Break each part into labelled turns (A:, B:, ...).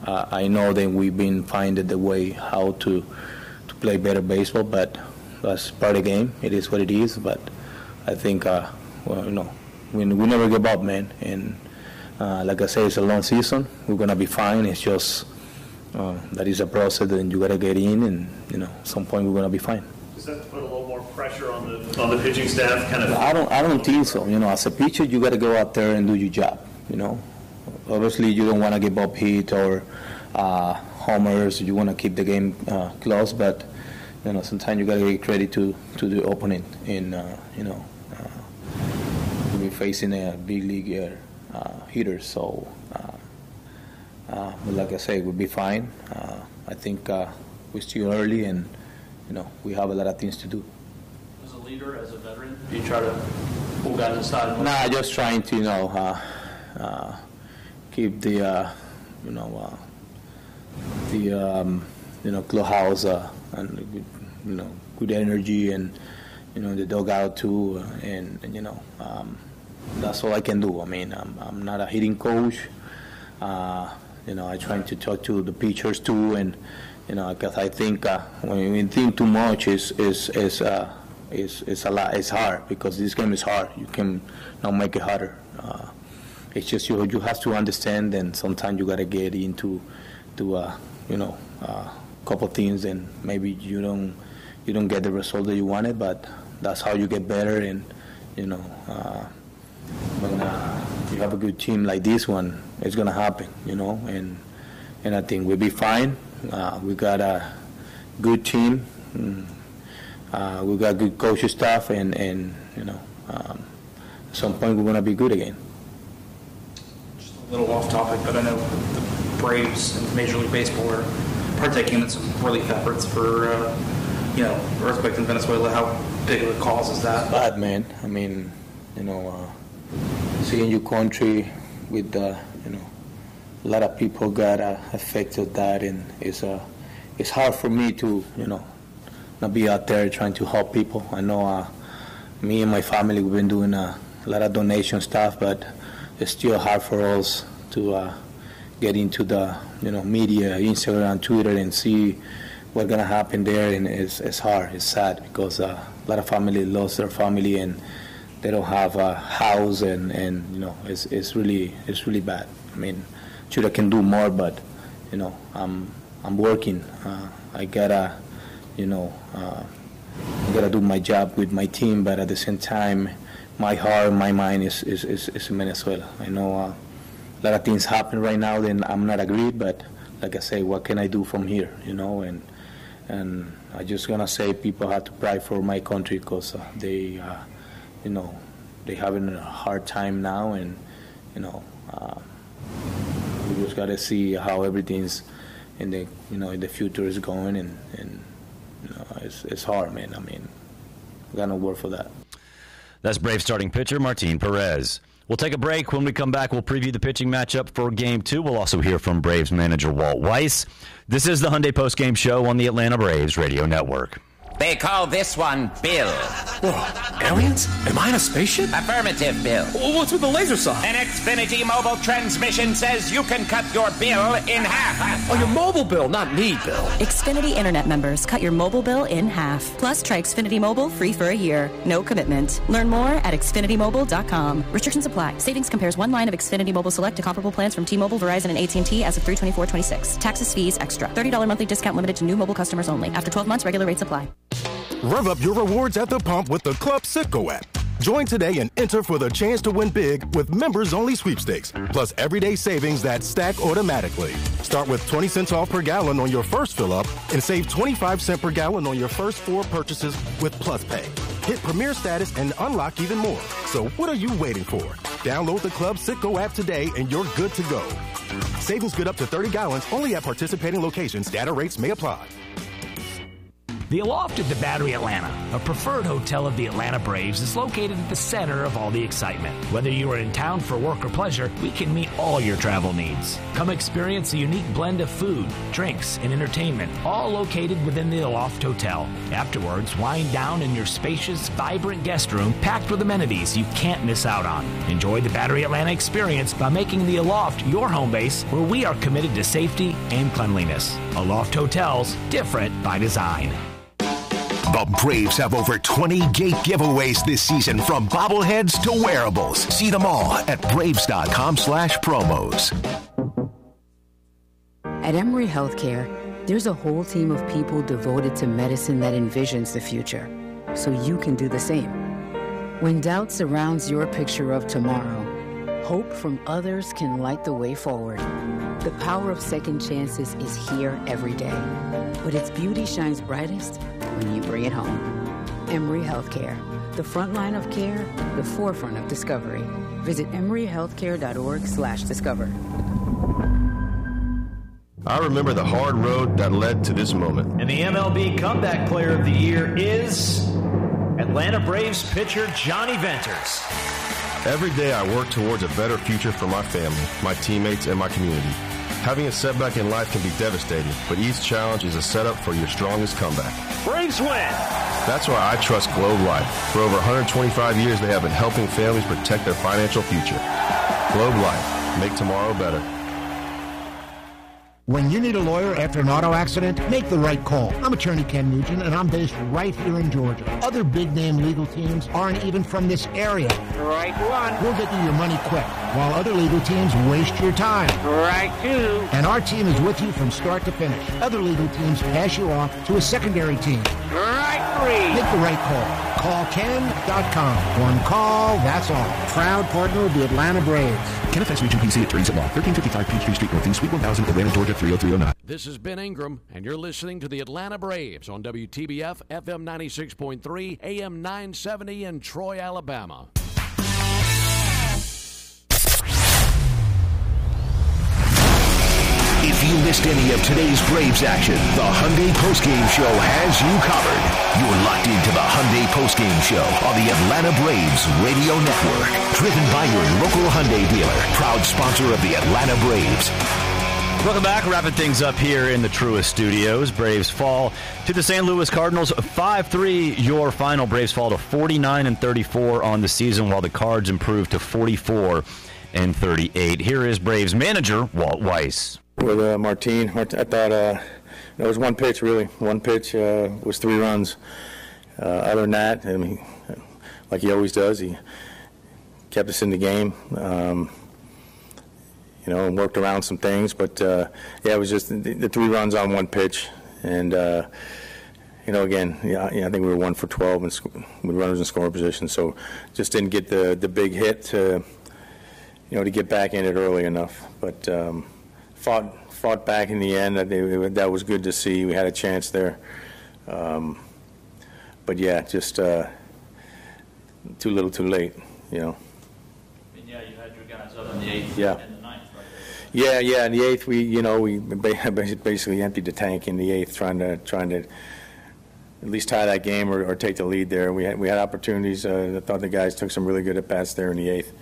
A: I know that we've been finding the way how to play better baseball, but that's part of the game. It is what it is. But I think, we never give up, man. And like I say, it's a long season. We're gonna be fine. It's just that is a process, and you gotta get in, and at some point we're gonna be fine.
B: Does that put a little more pressure on the pitching staff?
A: I don't think so. As a pitcher, you gotta go out there and do your job. Obviously, you don't want to give up hit or homers. You want to keep the game close, but sometimes you got to give credit to the opponent. And we're facing a big league hitter, so but like I say, we'll be fine. I think we're still early, and we have a lot of things to do.
C: As a leader, as a veteran, do you try to pull guys aside?
A: Nah, just trying to keep the clubhouse and good energy, and the dugout too, and that's all I can do. I mean, I'm not a hitting coach. I try to talk to the pitchers too, and because I think when you think too much is a lot. It's hard because this game is hard. You can not make it harder. It's just you have to understand, and sometimes you gotta get into a couple things, and maybe you don't get the result that you wanted, but that's how you get better. And when you have a good team like this one, it's gonna happen. And I think we'll be fine. We got a good team. We got good coaching staff, and at some point we're gonna be good again.
D: A little off topic, but I know the Braves and Major League Baseball are partaking in some relief efforts for, earthquake in Venezuela. How big of a cause is that?
A: Bad, man. I mean, seeing your country with, a lot of people got affected that, and it's hard for me to, not be out there trying to help people. I know me and my family, we've been doing a lot of donation stuff, but it's still hard for us to get into the media, Instagram, Twitter, and see what's gonna happen there. And it's hard. It's sad because a lot of family lost their family, and they don't have a house, and it's really bad. I mean, sure I can do more, but I'm working. I gotta do my job with my team, but at the same time, my heart, my mind is in Venezuela. I know a lot of things happen right now that I'm not agreed, but like I say, what can I do from here, and I just gonna say people have to pray for my country because they having a hard time now, and we just gotta see how everything's in the future is going, and it's hard, man. I mean, we got no word for that.
E: That's Braves starting pitcher Martin Perez. We'll take a break. When we come back, we'll preview the pitching matchup for Game 2. We'll also hear from Braves manager Walt Weiss. This is the Hyundai Postgame Show on the Atlanta Braves Radio Network.
F: They call this one Bill.
G: Whoa, aliens? Am I in a spaceship?
F: Affirmative, Bill.
G: What's with the laser saw?
F: An Xfinity mobile transmission says you can cut your bill in half.
G: Oh, your mobile bill, not me, Bill.
H: Xfinity Internet members, cut your mobile bill in half. Plus, try Xfinity Mobile free for a year. No commitment. Learn more at XfinityMobile.com. Restrictions apply. Savings compares one line of Xfinity Mobile Select to comparable plans from T-Mobile, Verizon, and AT&T as of 3/24/26. Taxes, fees, extra. $30 monthly discount limited to new mobile customers only. After 12 months, regular rates apply.
I: Rev up your rewards at the pump with the Club Citgo app. Join today and enter for the chance to win big with members-only sweepstakes, plus everyday savings that stack automatically. Start with 20 cents off per gallon on your first fill-up and save 25 cents per gallon on your first 4 purchases with Plus Pay. Hit Premier status and unlock even more. So what are you waiting for? Download the Club Citgo app today and you're good to go. Savings good up to 30 gallons only at participating locations. Data rates may apply.
J: The Aloft at the Battery Atlanta, a preferred hotel of the Atlanta Braves, is located at the center of all the excitement. Whether you are in town for work or pleasure, we can meet all your travel needs. Come experience a unique blend of food, drinks, and entertainment, all located within the Aloft Hotel. Afterwards, wind down in your spacious, vibrant guest room packed with amenities you can't miss out on. Enjoy the Battery Atlanta experience by making the Aloft your home base, where we are committed to safety and cleanliness. Aloft Hotels, different by design.
K: The Braves have over 20 gate giveaways this season, from bobbleheads to wearables. See them all at Braves.com/promos.
L: At Emory Healthcare, there's a whole team of people devoted to medicine that envisions the future, so you can do the same. When doubt surrounds your picture of tomorrow, hope from others can light the way forward. The power of second chances is here every day, but its beauty shines brightest when you bring it home. Emory Healthcare, the front line of care, the forefront of discovery. Visit emoryhealthcare.org/discover.
M: I remember the hard road that led to this moment.
N: And the MLB Comeback Player of the Year is Atlanta Braves pitcher Johnny Venters.
M: Every day I work towards a better future for my family, my teammates, and my community. Having a setback in life can be devastating, but each challenge is a setup for your strongest comeback.
N: Braves win!
M: That's why I trust Globe Life. For over 125 years, they have been helping families protect their financial future. Globe Life. Make tomorrow better.
O: When you need a lawyer after an auto accident, make the right call. I'm attorney Ken Nugent, and I'm based right here in Georgia. Other big-name legal teams aren't even from this area.
P: Right one.
O: We'll get you your money quick, while other legal teams waste your time.
P: Right two.
O: And our team is with you from start to finish. Other legal teams pass you off to a secondary team.
P: Right three.
O: Make the right call. Call Ken.com. One call, that's all. Proud partner of the Atlanta Braves.
Q: Ken FS Region PC, attorneys at law, 1355 Peachtree Street Northeast, Suite 1000, Atlanta, Georgia, 30309.
R: This is Ben Ingram, and you're listening to the Atlanta Braves on WTBF, FM 96.3, AM 970 in Troy, Alabama.
K: If you missed any of today's Braves action, the Hyundai Postgame Show has you covered. You're locked into the Hyundai Postgame Show on the Atlanta Braves Radio Network. Driven by your local Hyundai dealer, proud sponsor of the Atlanta Braves.
E: Welcome back. Wrapping things up here in the Truist Studios. Braves fall to the St. Louis Cardinals 5-3. Your final. Braves fall to 49-34 on the season, while the Cards improve to 44-38. Here is Braves manager Walt Weiss.
A: With Martin, I thought it was one pitch, really. One pitch was 3 runs. Other than that, I mean, like he always does, he kept us in the game. And worked around some things, but it was just the 3 runs on one pitch, and again, I think we were 1 for 12 with runners in scoring position, so just didn't get the big hit to get back in it early enough, but fought back in the end. That was good to see. We had a chance there, but yeah, just too little, too late,
C: And yeah, you had your guys up in the 8th.
A: Yeah. Yeah, in the 8th, we basically emptied the tank in the 8th, trying to at least tie that game or take the lead there. We had opportunities. I thought the guys took some really good at-bats there in the 8th.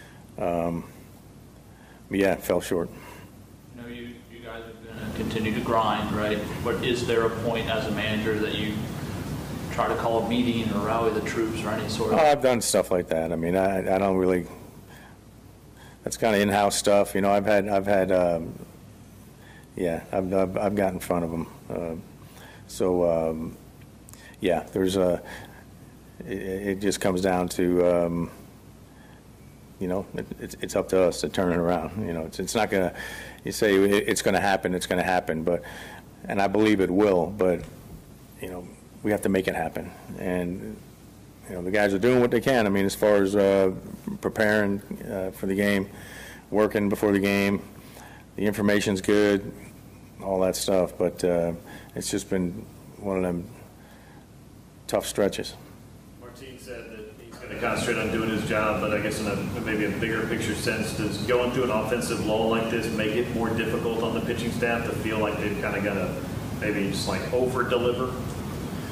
A: But yeah, fell short.
C: You guys are going to continue to grind, right? But is there a point as a manager that you try to call a meeting or rally the troops or any sort of?
A: I've done stuff like that. I mean, I don't really. That's kind of in-house stuff, I've gotten in front of them. There's it just comes down to, it's up to us to turn it around. It's not gonna. You say it's gonna happen, it's gonna happen, and I believe it will, but we have to make it happen, and. The guys are doing what they can. I mean, as far as preparing for the game, working before the game, the information's good, all that stuff. But it's just been one of them tough stretches.
B: Martin said that he's going to concentrate on doing his job, but I guess in maybe a bigger picture sense, does going through an offensive lull like this make it more difficult on the pitching staff to feel like they've kind of got to maybe just like over-deliver?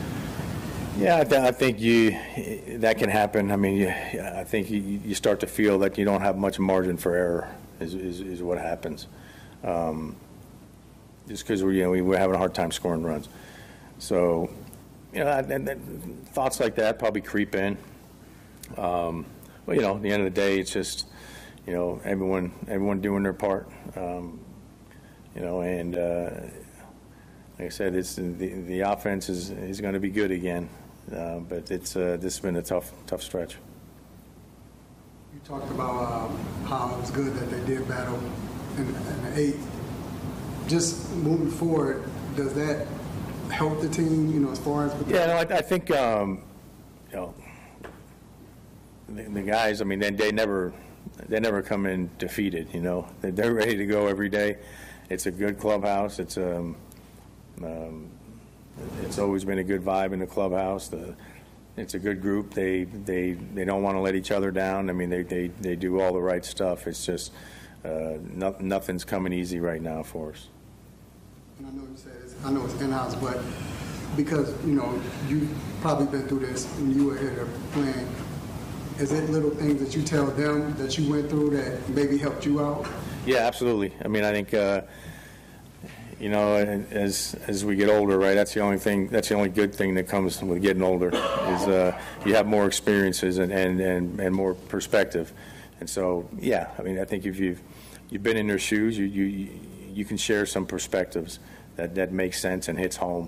S: Yeah, I think that can happen. I mean, I think you start to feel that you don't have much margin for error is what happens. Just because we're having a hard time scoring runs. So, and thoughts like that probably creep in. Well, at the end of the day, it's just, everyone doing their part. And like I said, it's the offense is going to be good again. But this has been a tough stretch.
T: You talked about how it was good that they did battle in the eighth. Just moving forward, does that help the team? As far as
S: I think the guys. I mean, they never come in defeated. They're ready to go every day. It's a good clubhouse. It's always been a good vibe in the clubhouse. It's a good group. They don't want to let each other down. I mean, they do all the right stuff. It's just nothing's coming easy right now for us.
T: And I know you said it's in-house, but because you've probably been through this when you were here playing. Is it little things that you tell them that you went through that maybe helped you out? Yeah, absolutely. I mean, I think. As we get older, right? That's the only good thing that comes with getting older is you have more experiences and more perspective. And so, yeah, I mean, I think if you've been in their shoes, you can share some perspectives that makes sense and hits home.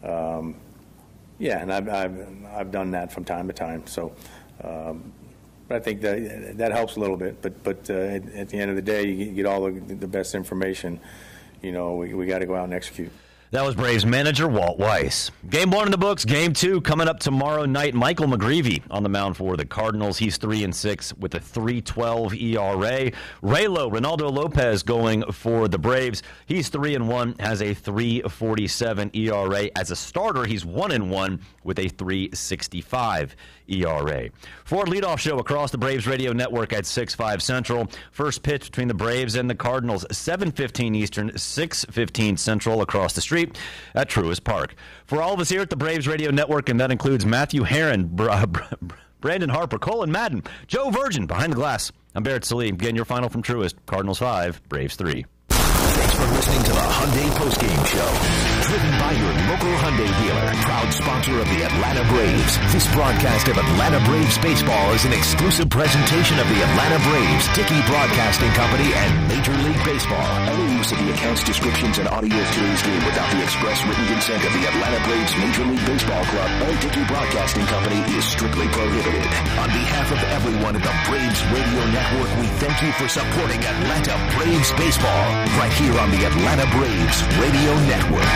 T: And I've done that from time to time. So, but I think that helps a little bit. But at the end of the day, you get all the best information. We got to go out and execute.
E: That was Braves manager Walt Weiss. Game 1 in the books. Game 2 coming up tomorrow night. Michael McGreevy on the mound for the Cardinals. He's 3-6 with a 3.12 ERA. Ronaldo Lopez going for the Braves. He's 3-1, has a 3.47 ERA. As a starter, he's 1-1 with a 3.65 ERA. Ford leadoff show across the Braves radio network at 6:05 Central. First pitch between the Braves and the Cardinals, 7:15 Eastern, 6:15 Central across the street at Truist Park. For all of us here at the Braves radio network, and that includes Matthew Herron, Brandon Harper, Colin Madden, Joe Virgin behind the glass. I'm Barrett Salim. Again, your final from Truist. Cardinals 5, Braves 3.
K: Thanks for listening to the Hyundai Postgame Show. Driven by your local Hyundai dealer, proud sponsor of the Atlanta Braves. This broadcast of Atlanta Braves baseball is an exclusive presentation of the Atlanta Braves, Dickey Broadcasting Company, and Major League Baseball. Any use of the accounts, descriptions, and audio of today's game without the express written consent of the Atlanta Braves Major League Baseball Club or Dickey Broadcasting Company is strictly prohibited. On behalf of everyone at the Braves Radio Network, we thank you for supporting Atlanta Braves baseball right here on the Atlanta Braves Radio Network.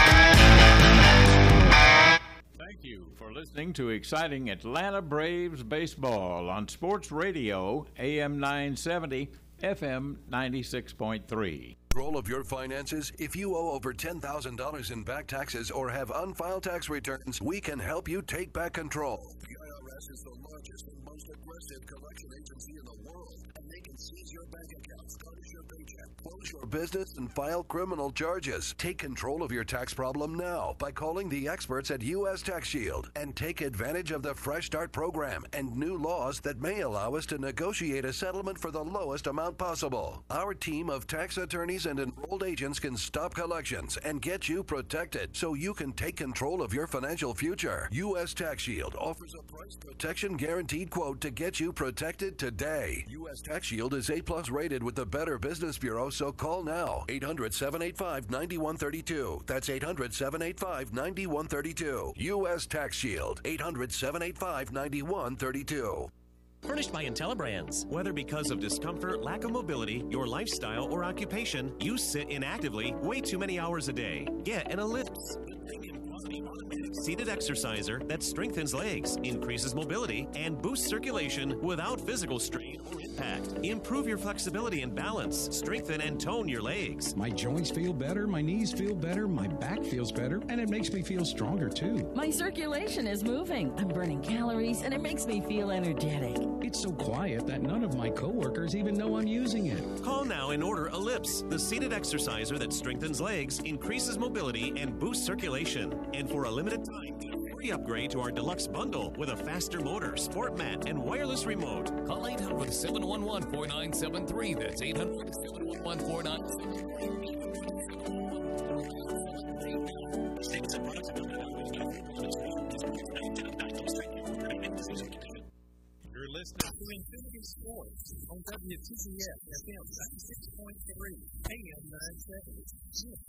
U: Thank you for listening to exciting Atlanta Braves baseball on Sports Radio, AM 970, FM 96.3.
V: Control of your finances? If you owe over $10,000 in back taxes or have unfiled tax returns, we can help you take back control. The IRS is the largest and most aggressive collection agency in the world, and they can seize your bank accounts, garnish your paycheck, close your business, and file criminal charges. Take control of your tax problem now by calling the experts at U.S. Tax Shield and take advantage of the Fresh Start program and new laws that may allow us to negotiate a settlement for the lowest amount possible. Our team of tax attorneys and enrolled agents can stop collections and get you protected so you can take control of your financial future. U.S. Tax Shield offers a price protection guaranteed quote to get you protected today. U.S. Tax Shield is A+ rated with the Better Business Bureau, so call now. 800-785-9132. That's 800-785-9132. U.S. Tax Shield. 800-785-9132.
W: Furnished by IntelliBrands. Whether because of discomfort, lack of mobility, your lifestyle, or occupation, you sit inactively way too many hours a day. Get an Ellipse. Seated exerciser that strengthens legs, increases mobility, and boosts circulation without physical strain or impact. Improve your flexibility and balance. Strengthen and tone your legs.
X: My joints feel better, my knees feel better, my back feels better, and it makes me feel stronger too.
Y: My circulation is moving. I'm burning calories, and it makes me feel energetic.
X: It's so quiet that none of my coworkers even know I'm using it.
W: Call now and order Ellipse, the seated exerciser that strengthens legs, increases mobility, and boosts circulation. And for a limited time, get free free upgrade to our deluxe bundle with a faster motor, sport mat, and wireless remote.
D: Call 800-711-4973. That's 800-711-4973.
F: You're listening to Infinity Sports on WTBF FM 96.3 AM 970.